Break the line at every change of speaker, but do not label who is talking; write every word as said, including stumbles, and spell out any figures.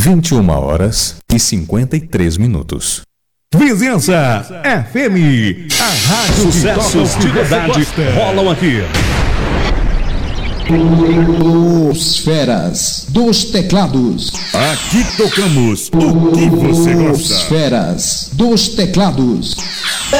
vinte e uma horas e cinquenta e três minutos.
Vizinhança F M, a rádio sucessos de verdade rolam aqui.
Os feras dos teclados.
Aqui tocamos o que você gosta.
Os feras dos teclados.